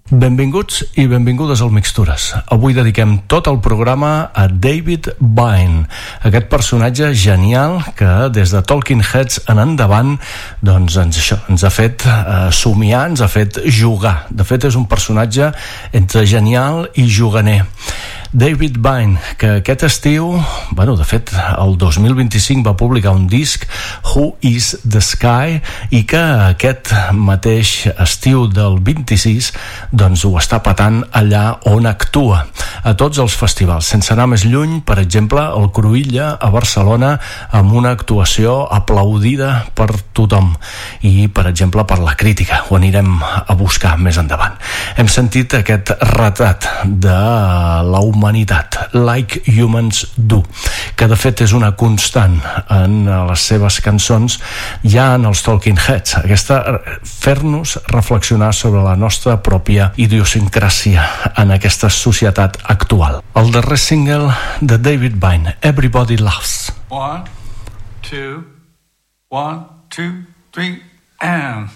Benvinguts i benvingudes al Mixtures. Avui dediquem tot el programa a David Byrne, aquest personatge genial que des de Talking Heads en endavant doncs ens ha fet somiar, ens ha fet jugar. De fet, és un personatge entre genial i juganer. David Byrne, que aquest estiu, de fet, el 2025 va publicar un disc, Who is the Sky, i que aquest mateix estiu del 26 doncs ho està patant allà on actua, a tots els festivals, sense anar més lluny. Per exemple, el Cruïlla a Barcelona, amb una actuació aplaudida per tothom i, per exemple, per la crítica. Ho anirem a buscar més endavant. Hem sentit aquest retrat de la humanitat, Like Humans Do, que de fet és una constant en les seves cançons, ja en els Talking Heads, aquesta fer-nos reflexionar sobre la nostra pròpia idiosincràsia en aquesta societat actual. El darrer single de David Byrne, Everybody Laughs. 1, 2, 1, 2, 3, and...